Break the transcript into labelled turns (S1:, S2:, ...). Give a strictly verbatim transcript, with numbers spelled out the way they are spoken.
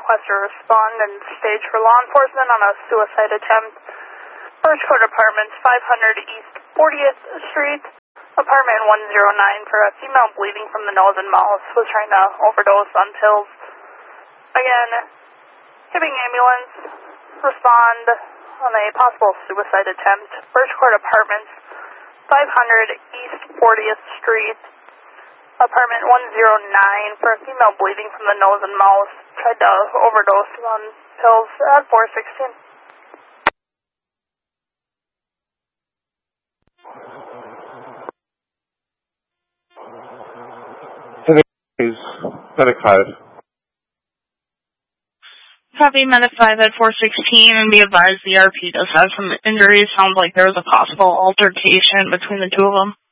S1: request to respond and stage for law enforcement on a suicide attempt. First Court Apartments, five hundred East fortieth Street, apartment one oh nine, for a female bleeding from the nose and mouth, was trying to overdose on pills. Again, Hibbing ambulance, respond on a possible suicide attempt. First Court Apartments, five hundred East fortieth Street, apartment one oh nine, for a female bleeding from the nose and mouth, tried to overdose on pills at four sixteen.
S2: Is Medic five.
S3: Copy Medic five at four sixteen, and be advised the R P does have some injuries. Sounds like there was a possible altercation between the two of them.